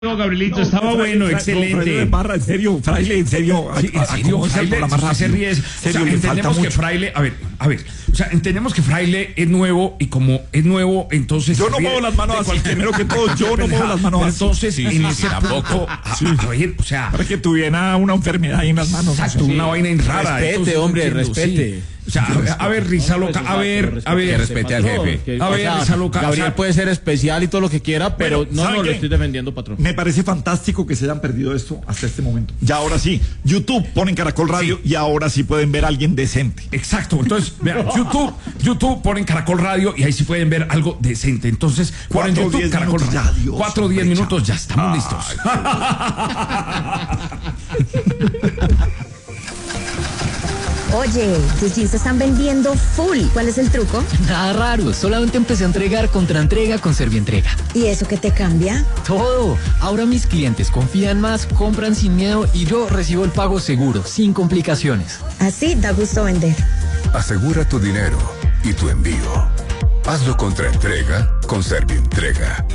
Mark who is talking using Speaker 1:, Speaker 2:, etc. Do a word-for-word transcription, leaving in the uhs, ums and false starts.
Speaker 1: No, Gabrielito, no, estaba
Speaker 2: fraile,
Speaker 1: bueno,
Speaker 2: fraile,
Speaker 1: excelente.
Speaker 2: No, Parra, en serio, Fraile, en serio.
Speaker 1: Sí, en serio, Fraile,
Speaker 2: la más
Speaker 1: se ríe. O sea, entendemos que Fraile, a ver, a ver, o sea, entendemos que Fraile es nuevo y como es nuevo, entonces...
Speaker 2: Yo no muevo las manos así, primero que todo, yo no muevo las manos así.
Speaker 1: Entonces,
Speaker 2: sí,
Speaker 1: en
Speaker 2: sí,
Speaker 1: ese tampoco, a,
Speaker 2: sí.
Speaker 1: a ver, o sea...
Speaker 2: Para que tuviera una enfermedad ahí en las manos.
Speaker 1: Exacto,
Speaker 2: sí.
Speaker 1: una vaina rara.
Speaker 3: Respete,
Speaker 1: entonces,
Speaker 3: hombre,
Speaker 1: entiendo,
Speaker 3: respete.
Speaker 1: Sí. O sea, a, a ver, Risa Loca, a ver, a ver.
Speaker 3: Que respete al jefe.
Speaker 1: A ver, Risa Loca.
Speaker 3: Gabriel
Speaker 1: o sea,
Speaker 3: puede ser especial y todo lo que quiera, pero
Speaker 2: Bueno,
Speaker 3: no,
Speaker 2: ¿sabe
Speaker 3: no,
Speaker 2: qué?
Speaker 3: lo estoy defendiendo, patrón.
Speaker 2: Me parece fantástico que se hayan perdido esto hasta este momento. Ya ahora sí, YouTube ponen Caracol Radio
Speaker 1: Sí.
Speaker 2: y ahora sí pueden ver a alguien decente.
Speaker 1: Exacto, entonces, vean, YouTube, YouTube ponen Caracol Radio y ahí sí pueden ver algo decente. Entonces, ponen
Speaker 2: Cuatro,
Speaker 1: YouTube,
Speaker 2: diez
Speaker 1: Caracol
Speaker 2: minutos,
Speaker 1: Radio.
Speaker 2: ya, Dios,
Speaker 1: Cuatro o diez
Speaker 2: hombre,
Speaker 1: minutos,
Speaker 2: chao.
Speaker 1: ya estamos
Speaker 2: Ay,
Speaker 1: listos.
Speaker 4: Oye, tus jeans se están vendiendo full. ¿Cuál es el truco?
Speaker 5: Nada raro, solamente empecé a entregar contra entrega con Servientrega.
Speaker 4: ¿Y eso qué te cambia?
Speaker 5: Todo. Ahora mis clientes confían más, compran sin miedo y yo recibo el pago seguro, sin complicaciones.
Speaker 4: Así da gusto vender.
Speaker 6: Asegura tu dinero y tu envío. Hazlo contra entrega con Servientrega.